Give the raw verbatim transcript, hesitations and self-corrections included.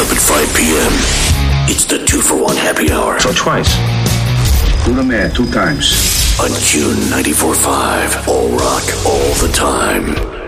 up at five p.m. It's the two-for-one happy hour. So twice. Buddha Man, two times. On June ninety-four point five. All rock, all the time.